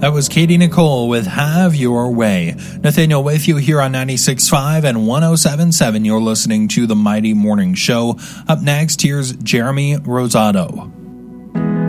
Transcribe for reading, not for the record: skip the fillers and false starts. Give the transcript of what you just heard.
That was Katie Nicole with Have Your Way. Nathaniel with you here on 96.5 and 107.7. You're listening to The Mighty Morning Show. Up next, here's Jeremy Rosado.